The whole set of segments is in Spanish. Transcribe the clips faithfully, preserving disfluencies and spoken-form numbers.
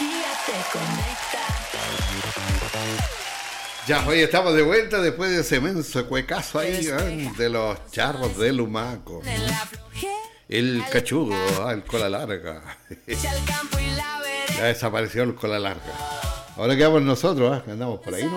Ya, hoy estamos de vuelta después de ese menso cuecazo ahí, ¿eh? De los charros de Lumaco. El cachudo, ah, el cola larga. Ya desapareció el cola larga. Ahora quedamos nosotros, ¿eh? Que andamos por ahí, ¿no?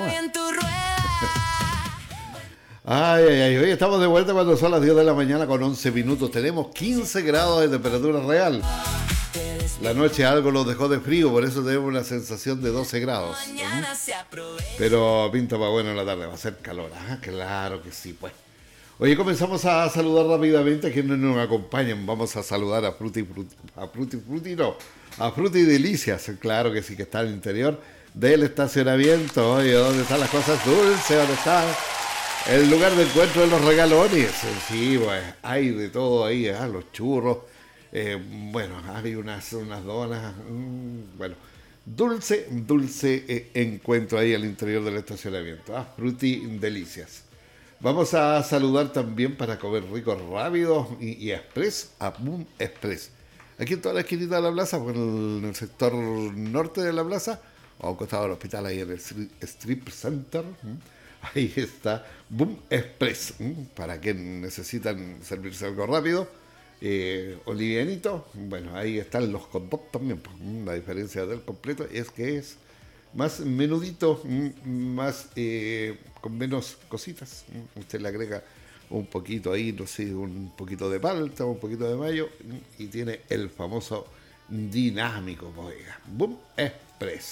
Ay, ay, ay, hoy estamos de vuelta cuando son las diez de la mañana con once minutos. Tenemos quince grados de temperatura real. La noche algo nos dejó de frío, por eso tenemos una sensación de doce grados. ¿Eh? Pero pinta para bueno en la tarde, va a ser calor. Ah, claro que sí, pues. Oye, comenzamos a saludar rápidamente a quienes nos acompañan. Vamos a saludar a Fruti Fruti, a Fruti Fruti, no, a Fruti Delicias, claro que sí, que está al interior del estacionamiento. Oye, ¿dónde están las cosas dulces? ¿Dónde está el lugar de encuentro de los regalones? Sí, pues, hay de todo ahí, ¿eh? Los churros. Eh, bueno, hay unas, unas donas, mmm, bueno, dulce, dulce eh, encuentro ahí al interior del estacionamiento, ¿ah? Fruti Delicias. Vamos a saludar también para comer rico, rápido y, y express, a Boom Express. Aquí en toda la esquinita de la plaza, en el sector norte de la plaza, o a un costado del hospital, ahí en el Strip Center, ahí está Boom Express, para quienes necesitan servirse algo rápido. Eh, Olivianito, bueno, ahí están los hot dogs también. La diferencia del completo es que es más menudito, más eh, con menos cositas. Usted le agrega un poquito ahí, no sé, un poquito de palta, un poquito de mayo y tiene el famoso dinámico, oiga, Boom Express.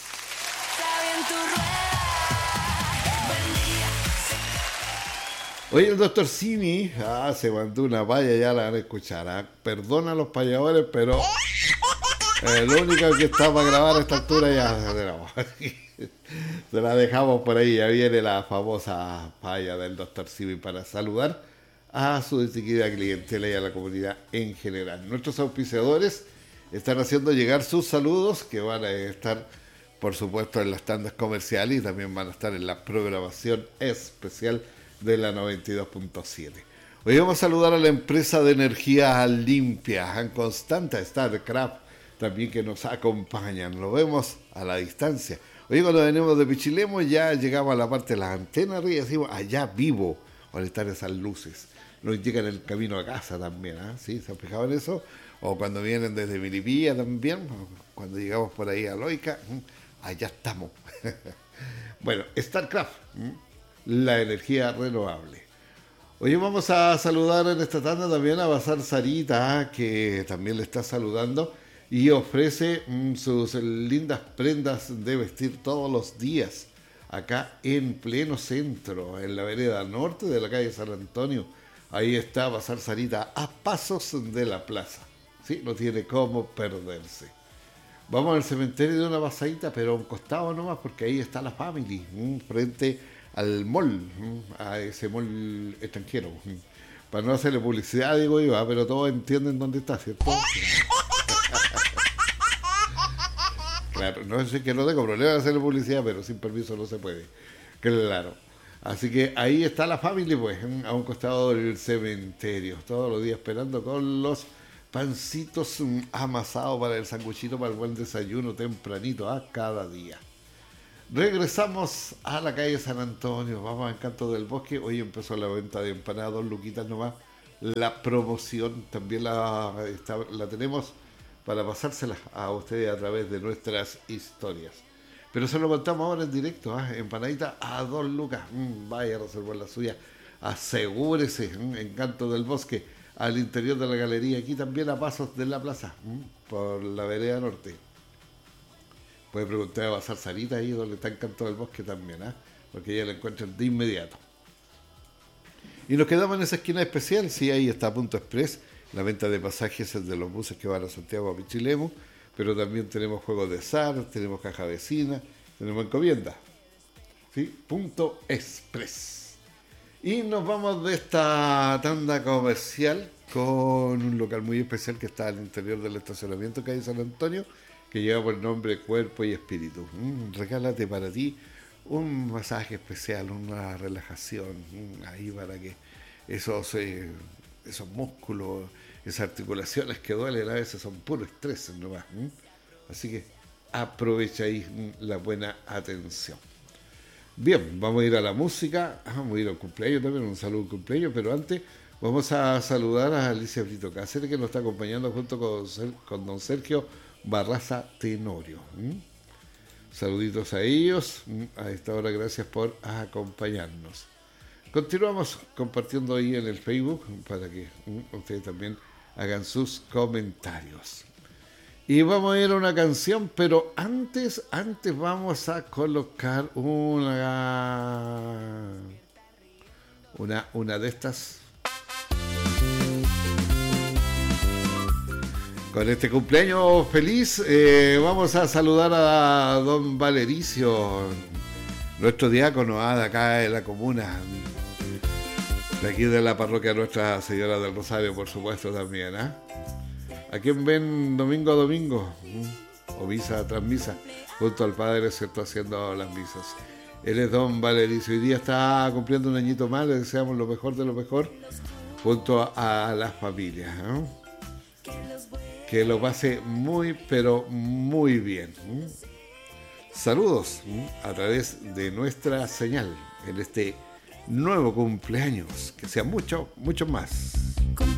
Oye, el doctor Simi, ah, se mandó una paya, ya la van a escuchar. ¿Ah? Perdona a los payadores, pero el único que está para grabar a esta altura ya se la dejamos por ahí. Ya viene la famosa paya del doctor Simi para saludar a su distinguida clientela y a la comunidad en general. Nuestros auspiciadores están haciendo llegar sus saludos, que van a estar, por supuesto, en las tandas comerciales y también van a estar en la programación especial de la noventa y dos punto siete. Hoy vamos a saludar a la empresa de energía limpia, en constante, StarCraft, también que nos acompañan. Lo vemos a la distancia. Hoy cuando venimos de Pichilemu ya llegamos a la parte de las antenas y decimos, allá vivo, donde están esas luces. Nos indican el camino a casa también, ¿eh? ¿Sí? ¿Se han fijado en eso? O cuando vienen desde Milipilla también, cuando llegamos por ahí a Loica, allá estamos. Bueno, StarCraft, la energía renovable. Hoy vamos a saludar en esta tanda también a Bazar Sarita, que también le está saludando y ofrece mm, sus lindas prendas de vestir todos los días acá en pleno centro, en la vereda norte de la calle San Antonio. Ahí está Bazar Sarita, a pasos de la plaza. ¿Sí? No tiene cómo perderse. Vamos al cementerio de una pasadita, pero a un costado nomás, porque ahí está la Family, mm, frente al mall, a ese mall extranjero. Para no hacerle publicidad, digo yo, pero todos entienden dónde está, ¿cierto? Claro, no sé que no tengo problema de hacerle publicidad, pero sin permiso no se puede. Claro. Así que ahí está la Family, pues, a un costado del cementerio, todos los días esperando con los pancitos amasados para el sanguchito, para el buen desayuno tempranito, a cada día. Regresamos a la calle San Antonio, vamos a Encanto del Bosque. Hoy empezó la venta de empanadas, dos luquitas nomás. La promoción también la, está, la tenemos para pasársela a ustedes a través de nuestras historias. Pero se lo contamos ahora en directo, ¿eh? Empanadita a dos lucas. Mm, vaya a reservar la suya. Asegúrese, mm, Encanto del Bosque, al interior de la galería, aquí también a pasos de la plaza, mm, por la vereda norte. Puede preguntar a Bazar Sarita ahí donde está Encanto del Bosque también, ¿eh? Porque ya la encuentran de inmediato. Y nos quedamos en esa esquina especial, sí, ahí está Punto Express, la venta de pasajes de los buses que van a Santiago a Pichilemu, pero también tenemos juegos de azar, tenemos caja vecina, tenemos encomienda. ¿Sí? Punto Express. Y nos vamos de esta tanda comercial con un local muy especial que está al interior del estacionamiento calle San Antonio, que lleva por nombre Cuerpo y Espíritu. Mm, regálate para ti un masaje especial, una relajación, mm, ahí para que esos, eh, esos músculos, esas articulaciones que duelen a veces son puro estrés nomás. Mm. Así que aprovecha ahí la buena atención. Bien, vamos a ir a la música, vamos a ir al cumpleaños también, un saludo al cumpleaños, pero antes vamos a saludar a Alicia Brito Cáceres, que nos está acompañando junto con, con don Sergio Barraza Tenorio. ¿Mm? Saluditos a ellos, a esta hora gracias por acompañarnos. Continuamos compartiendo ahí en el Facebook para que ¿mm? ustedes también hagan sus comentarios. Y vamos a ir a una canción, pero antes, antes vamos a colocar una, una, una de estas. Con este cumpleaños feliz, eh, vamos a saludar a don Valericio, nuestro diácono ah, de acá de la comuna, de aquí de la parroquia Nuestra Señora del Rosario, por supuesto también, ¿ah? ¿eh? ¿A quien ven domingo a domingo? O misa tras misa, junto al Padre, ¿cierto? Haciendo las misas. Él es don Valericio. Hoy día está cumpliendo un añito más, le deseamos lo mejor de lo mejor, junto a, a las familias, ¿no? Que lo pase muy, pero muy bien. Saludos a través de nuestra señal en este nuevo cumpleaños. Que sea mucho, mucho más.